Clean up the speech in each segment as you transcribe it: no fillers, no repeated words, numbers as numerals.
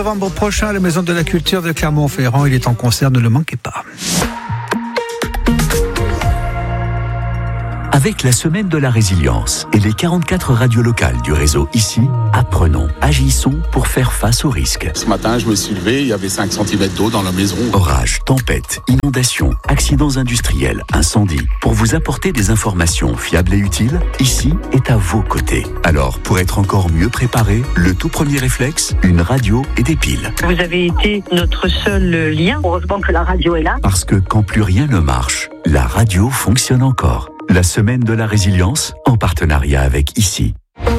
Novembre prochain, à la Maison de la Culture de Clermont-Ferrand, il est en concert, ne le manquez pas. Avec la semaine de la résilience et les 44 radios locales du réseau ICI, apprenons, agissons pour faire face aux risques. Ce matin, je me suis levé, il y avait 5 cm d'eau dans la maison. Orages, tempêtes, inondations, accidents industriels, incendies. Pour vous apporter des informations fiables et utiles, ICI est à vos côtés. Alors, pour être encore mieux préparé, le tout premier réflexe, une radio et des piles. Vous avez été notre seul lien. Heureusement que la radio est là. Parce que quand plus rien ne marche, la radio fonctionne encore. La semaine de la résilience, en partenariat avec ICI.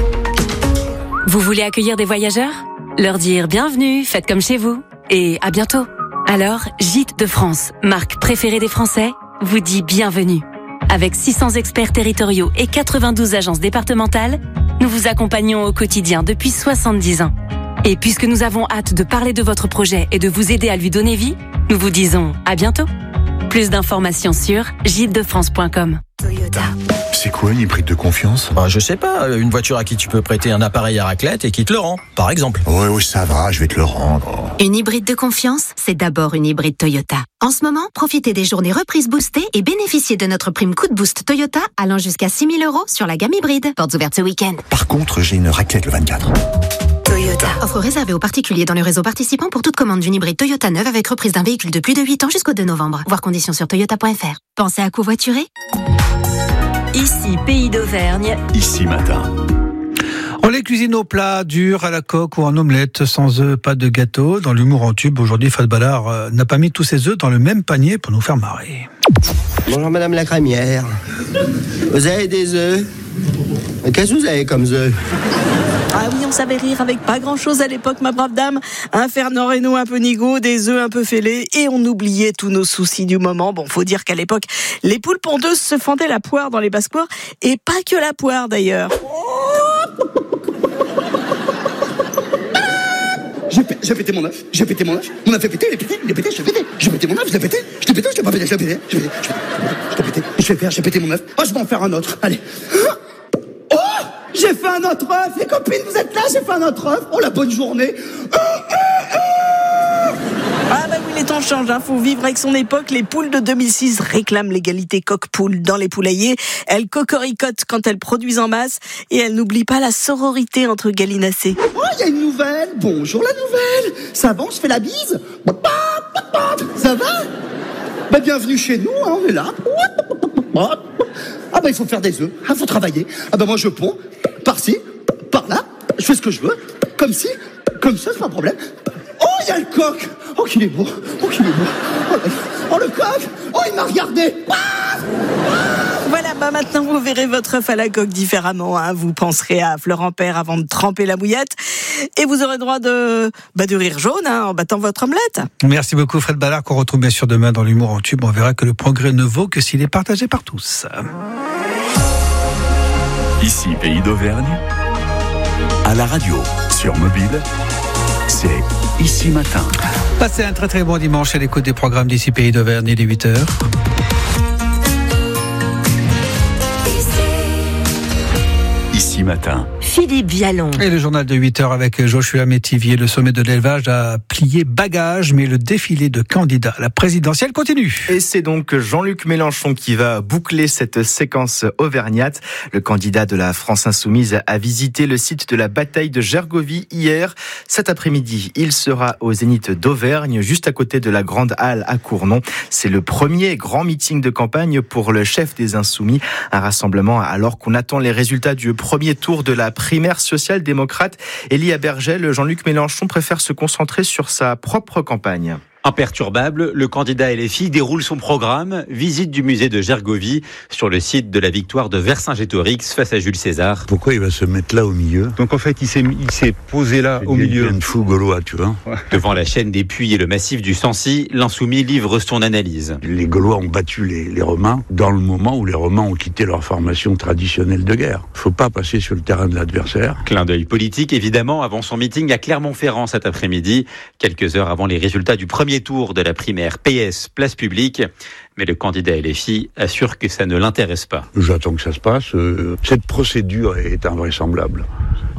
Vous voulez accueillir des voyageurs ? Leur dire bienvenue, faites comme chez vous, et à bientôt. Alors, Gîtes de France, marque préférée des Français, vous dit bienvenue. Avec 600 experts territoriaux et 92 agences départementales, nous vous accompagnons au quotidien depuis 70 ans. Et puisque nous avons hâte de parler de votre projet et de vous aider à lui donner vie, nous vous disons à bientôt. Plus d'informations sur gitesdefrance.com. Toyota. C'est quoi une hybride de confiance ? Je sais pas, une voiture à qui tu peux prêter un appareil à raclette et qui te le rend, par exemple. Oui, ça va, je vais te le rendre. Une hybride de confiance, c'est d'abord une hybride Toyota. En ce moment, profitez des journées reprises boostées et bénéficiez de notre prime coup de boost Toyota allant jusqu'à 6 000 € sur la gamme hybride. Portes ouvertes ce week-end. Par contre, j'ai une raclette le 24. Toyota. Offre réservée aux particuliers dans le réseau participant pour toute commande d'une hybride Toyota neuve avec reprise d'un véhicule de plus de 8 ans jusqu'au 2 novembre. Voir conditions sur toyota.fr. Pensez à covoiturer ? Ici, Pays d'Auvergne. ICI matin. On les cuisine au plat, dur, à la coque ou en omelette, sans œufs, pas de gâteau. Dans l'humour en tube, aujourd'hui, Fred Ballard n'a pas mis tous ses œufs dans le même panier pour nous faire marrer. Bonjour Madame la Crémière. Vous avez des œufs ? Qu'est-ce que vous avez comme œufs ? Ah oui, on savait rire avec pas grand-chose à l'époque, ma brave dame. Un Fernand Reynaud un peu nigaud, des œufs un peu fêlés, et on oubliait tous nos soucis du moment. Bon, faut dire qu'à l'époque, les poules pondeuses se fendaient la poire dans les basses-cours, et pas que la poire d'ailleurs. J'ai pété mon œuf, mon œuf est pété, il est pété, j'ai pété mon œuf, je l'ai pété, je l'ai pas pété, j'ai pété mon œuf, je vais en faire un autre, allez. Oh, j'ai fait un autre œuf, les copines, vous êtes là, j'ai fait un autre œuf, oh la bonne journée. Ah bah oui, les temps changent, faut vivre avec son époque. Les poules de 2006 réclament l'égalité coq-poule dans les poulaillers. Elles cocoricotent quand elles produisent en masse et elles n'oublient pas la sororité entre gallinacés. Oh, il y a une nouvelle, bonjour la nouvelle. Ça va, on se fait la bise. Ça va ? Bah bienvenue chez nous, on est là. Ah bah il faut faire des œufs, faut travailler. Ah bah moi je ponds, par-ci, par-là, je fais ce que je veux, comme ci, comme ça, c'est pas un problème. Oh, il y a le coq. Oh, qu'il est beau. Oh, le coq. Oh, il m'a regardé. Voilà, maintenant vous verrez votre œuf à la coque différemment. Vous penserez à Florent Père avant de tremper la bouillette. Et vous aurez droit de rire jaune en battant votre omelette. Merci beaucoup Fred Ballard, qu'on retrouve bien sûr demain dans l'humour en tube. On verra que le progrès ne vaut que s'il est partagé par tous. Ici, Pays d'Auvergne. À la radio, sur mobile. C'est ICI matin. Passez un très très bon dimanche à l'écoute des programmes d'ICI Pays d'Auvergne, il est 8h. ICI matin. Philippe Vialon. Et le journal de 8h avec Joshua Métivier. Le sommet de l'élevage a plié bagage, mais le défilé de candidats à la présidentielle continue. Et c'est donc Jean-Luc Mélenchon qui va boucler cette séquence auvergnate. Le candidat de la France Insoumise a visité le site de la bataille de Gergovie hier. Cet après-midi, il sera au Zénith d'Auvergne, juste à côté de la Grande Halle à Cournon. C'est le premier grand meeting de campagne pour le chef des Insoumis. Un rassemblement alors qu'on attend les résultats du premier tour de la primaire social-démocrate. Élie Abergel, Jean-Luc Mélenchon préfère se concentrer sur sa propre campagne. Imperturbable, le candidat LFI déroule son programme, visite du musée de Gergovie sur le site de la victoire de Vercingétorix face à Jules César. Pourquoi il va se mettre là au milieu ? Donc en fait, il s'est posé là au milieu. Il y a une fou gaulois, tu vois. Ouais. Devant la chaîne des Puys et le massif du Sancy, l'insoumis livre son analyse. Les Gaulois ont battu les Romains dans le moment où les Romains ont quitté leur formation traditionnelle de guerre. Il ne faut pas passer sur le terrain de l'adversaire. Clin d'œil politique, évidemment, avant son meeting à Clermont-Ferrand cet après-midi, quelques heures avant les résultats du premier tour de la primaire PS Place Publique. Mais le candidat LFI assure que ça ne l'intéresse pas. J'attends que ça se passe. Cette procédure est invraisemblable.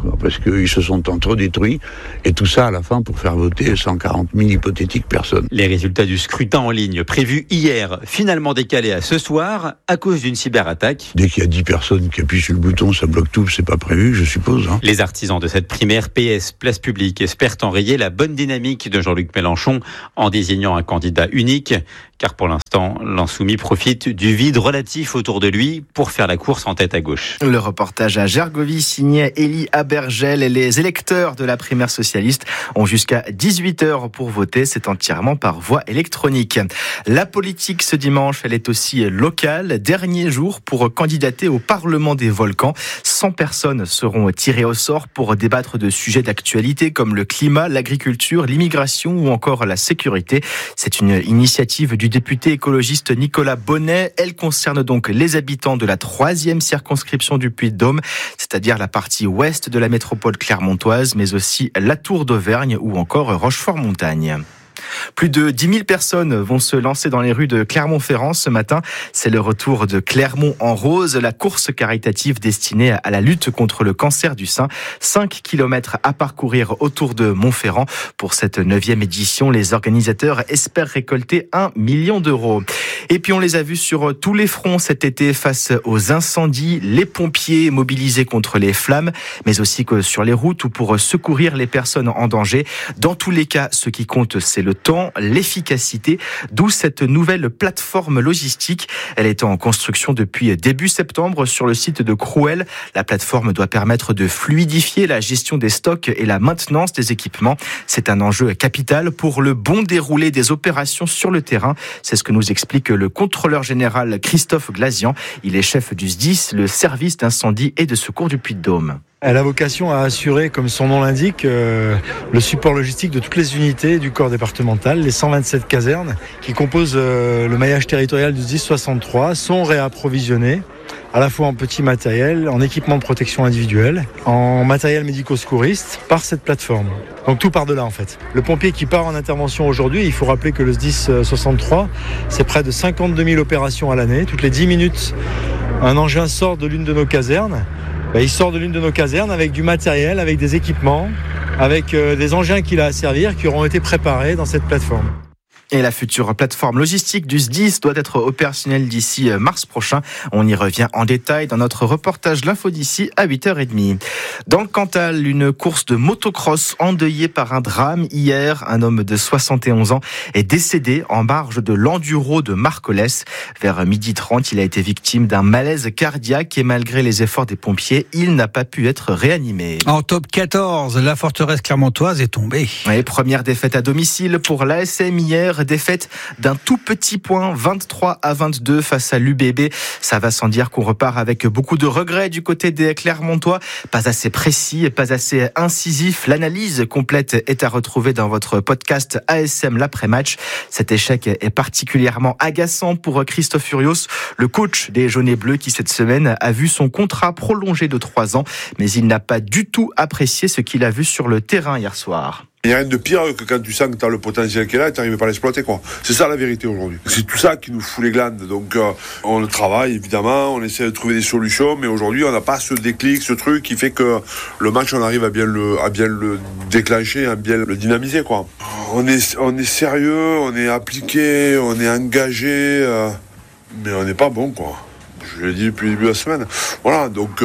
quoi, parce qu'ils se sont entredétruits, et tout ça à la fin pour faire voter 140 000 hypothétiques personnes. Les résultats du scrutin en ligne prévus hier, finalement décalés à ce soir à cause d'une cyberattaque. Dès qu'il y a 10 personnes qui appuient sur le bouton, ça bloque tout, c'est pas prévu, je suppose. Les artisans de cette primaire PS Place Publique espèrent enrayer la bonne dynamique de Jean-Luc Mélenchon en désignant un candidat unique, car pour l'instant, l'insoumis profite du vide relatif autour de lui pour faire la course en tête à gauche. Le reportage à Gergovie signé Élie Abergel, et les électeurs de la primaire socialiste ont jusqu'à 18h pour voter. C'est entièrement par voie électronique. La politique ce dimanche, elle est aussi locale. Dernier jour pour candidater au Parlement des Volcans. 100 personnes seront tirées au sort pour débattre de sujets d'actualité comme le climat, l'agriculture, l'immigration ou encore la sécurité. C'est une initiative du député écologiste Nicolas Bonnet. Elle concerne donc les habitants de la 3e circonscription du Puy-de-Dôme, c'est-à-dire la partie ouest de la métropole clermontoise, mais aussi la Tour d'Auvergne ou encore Rochefort-Montagne. Plus de 10 000 personnes vont se lancer dans les rues de Clermont-Ferrand ce matin. C'est le retour de Clermont en rose, la course caritative destinée à la lutte contre le cancer du sein. 5 kilomètres à parcourir autour de Montferrand. Pour cette 9e édition, les organisateurs espèrent récolter 1 million d'euros. Et puis on les a vus sur tous les fronts cet été face aux incendies, les pompiers mobilisés contre les flammes, mais aussi que sur les routes ou pour secourir les personnes en danger. Dans tous les cas, ce qui compte, c'est le temps, l'efficacité, d'où cette nouvelle plateforme logistique. Elle est en construction depuis début septembre sur le site de Crouel. La plateforme doit permettre de fluidifier la gestion des stocks et la maintenance des équipements. C'est un enjeu capital pour le bon déroulé des opérations sur le terrain. C'est ce que nous explique le contrôleur général Christophe Glazian. Il est chef du SDIS, le service d'incendie et de secours du Puy-de-Dôme. Elle a vocation à assurer, comme son nom l'indique, le support logistique de toutes les unités du corps départemental. Les 127 casernes qui composent le maillage territorial du 1063 sont réapprovisionnées à la fois en petit matériel, en équipement de protection individuelle, en matériel médico-secouriste par cette plateforme. Donc tout part de là en fait. Le pompier qui part en intervention aujourd'hui, il faut rappeler que le 1063, c'est près de 52 000 opérations à l'année. Toutes les 10 minutes, un engin sort de l'une de nos casernes. Il sort de l'une de nos casernes avec du matériel, avec des équipements, avec des engins qu'il a à servir qui auront été préparés dans cette plateforme. Et la future plateforme logistique du SDIS doit être opérationnelle d'ici mars prochain. On y revient en détail dans notre reportage L'Info d'ici à 8h30. Dans le Cantal, une course de motocross endeuillée par un drame hier. Un homme de 71 ans est décédé en marge de l'enduro de Marcollès. Vers 12h30, il a été victime d'un malaise cardiaque et malgré les efforts des pompiers, il n'a pas pu être réanimé. En top 14, la forteresse clermontoise est tombée. Et première défaite à domicile pour l'ASM hier. Défaite d'un tout petit point, 23-22 face à l'UBB. Ça va sans dire qu'on repart avec beaucoup de regrets du côté des Clermontois. Pas assez précis, pas assez incisif. L'analyse complète est à retrouver dans votre podcast ASM l'après-match. Cet échec est particulièrement agaçant pour Christophe Furios, le coach des Jaunes et Bleus qui cette semaine a vu son contrat prolongé de 3 ans. Mais il n'a pas du tout apprécié ce qu'il a vu sur le terrain hier soir. Il n'y a rien de pire que quand tu sens que tu as le potentiel qui est là et tu n'arrives pas à l'exploiter, quoi. C'est ça la vérité aujourd'hui. C'est tout ça qui nous fout les glandes. Donc on le travaille évidemment, on essaie de trouver des solutions, mais aujourd'hui on n'a pas ce déclic, ce truc qui fait que le match on arrive à bien le déclencher, à bien le dynamiser, quoi. On est sérieux, on est appliqué, on est engagé, mais on n'est pas bon, quoi. Je l'ai dit depuis le début de la semaine. Voilà, donc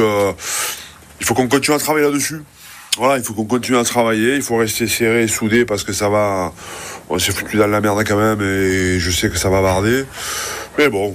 il faut qu'on continue à travailler là-dessus. Voilà, il faut qu'on continue à travailler, il faut rester serré et soudé parce que ça va... On s'est foutu dans la merde quand même et je sais que ça va barder. Mais bon,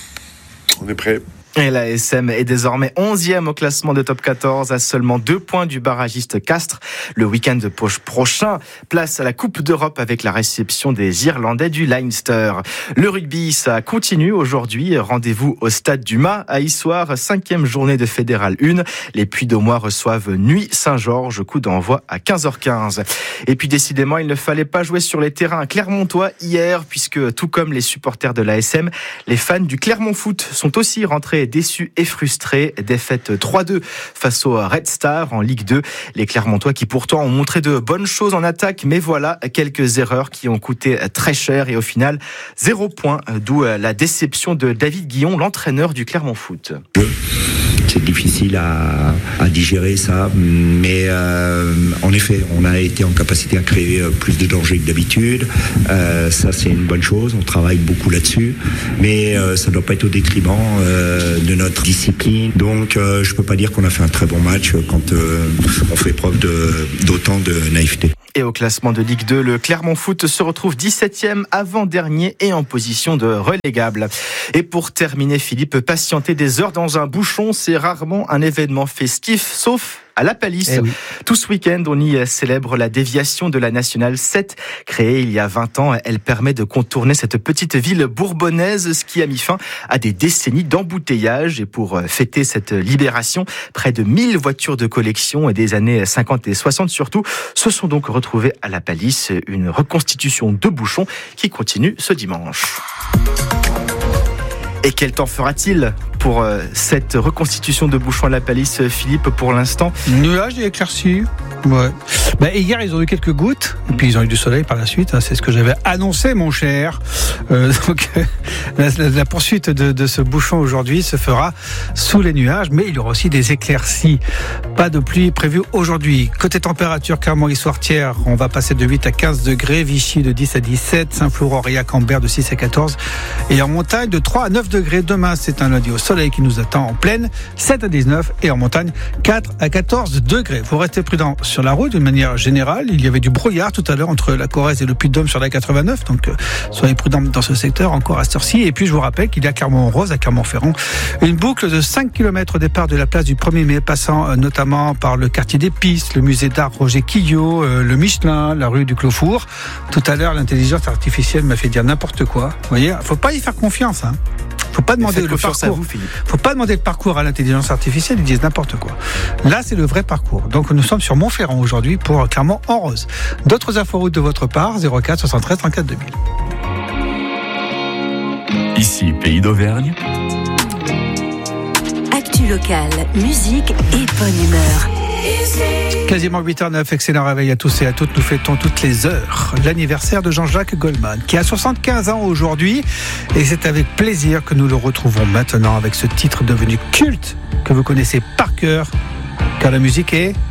on est prêt. Et la SM est désormais 11e au classement de top 14 à seulement 2 points du barragiste Castres. Le week-end prochain, place à la Coupe d'Europe avec la réception des Irlandais du Leinster. Le rugby, ça continue aujourd'hui. Rendez-vous au stade du Mât à Issoire, 5e journée de Fédéral 1. Les Puy-de-Dômois reçoivent Nuit Saint-Georges, coup d'envoi à 15h15. Et puis décidément, il ne fallait pas jouer sur les terrains clermontois hier puisque tout comme les supporters de l'ASM, les fans du Clermont Foot sont aussi rentrés déçus et frustrés. Défaite 3-2 face au Red Star en Ligue 2. Les Clermontois qui pourtant ont montré de bonnes choses en attaque, mais voilà quelques erreurs qui ont coûté très cher et au final 0 point, d'où la déception de David Guillon, l'entraîneur du Clermont Foot. C'est difficile à digérer ça. Mais en effet, on a été en capacité à créer plus de danger que d'habitude. Ça, c'est une bonne chose. On travaille beaucoup là-dessus. Mais ça ne doit pas être au détriment de notre discipline. Donc, je ne peux pas dire qu'on a fait un très bon match quand on fait preuve d'autant de naïveté. Et au classement de Ligue 2, le Clermont Foot se retrouve 17e, avant-dernier et en position de relégable. Et pour terminer, Philippe, patienter des heures dans un bouchon, c'est rarement un événement festif, sauf à La Palisse. Oui. Tout ce week-end, on y célèbre la déviation de la Nationale 7. Créée il y a 20 ans, elle permet de contourner cette petite ville bourbonnaise, ce qui a mis fin à des décennies d'embouteillage. Et pour fêter cette libération, près de 1000 voitures de collection et des années 50 et 60 surtout, se sont donc retrouvées à La Palisse. Une reconstitution de bouchons qui continue ce dimanche. Et quel temps fera-t-il pour cette reconstitution de bouchons à La Palisse, Philippe, pour l'instant? Nuages et éclaircies. Ouais. Hier, ils ont eu quelques gouttes, et puis ils ont eu du soleil par la suite. C'est ce que j'avais annoncé, mon cher. Donc, la poursuite de ce bouchon aujourd'hui se fera sous les nuages, mais il y aura aussi des éclaircies. Pas de pluie prévue aujourd'hui. Côté température, Clermont-Issoire-Thiers, on va passer de 8 à 15 degrés, Vichy de 10 à 17, Saint-Flour-Aurillac-Cambert de 6 à 14, et en montagne de 3 à 9 degrés. Demain, c'est un lundi au soleil qui nous attend en plaine, 7 à 19, et en montagne, 4 à 14 degrés. Vous restez prudents sur la route d'une manière générale. Il y avait du brouillard tout à l'heure entre la Corrèze et le Puy-de-Dôme sur la 89, donc soyez prudents dans ce secteur encore à cette heure-ci. Et puis je vous rappelle qu'il y a Clermont-Rose à Clermont-Ferrand une boucle de 5 km au départ de la place du 1er mai, passant notamment par le quartier des Pistes, le musée d'art Roger Quillot, le Michelin, la rue du Clos-Four. Tout à l'heure, l'intelligence artificielle m'a fait dire n'importe quoi. Vous voyez, faut pas y faire confiance, hein. Faut pas demander le parcours. Faut pas demander le parcours à l'intelligence artificielle, ils disent n'importe quoi. Là, c'est le vrai parcours. Donc, nous sommes sur Montferrand aujourd'hui pour Clermont en rose. D'autres infos routes de votre part, 04 73 34 2000. Ici, Pays d'Auvergne. Actu locale, musique et bonne humeur. Quasiment 8h09, excellent réveil à tous et à toutes. Nous fêtons toutes les heures l'anniversaire de Jean-Jacques Goldman, qui a 75 ans aujourd'hui. Et c'est avec plaisir que nous le retrouvons maintenant avec ce titre devenu culte que vous connaissez par cœur, car la musique est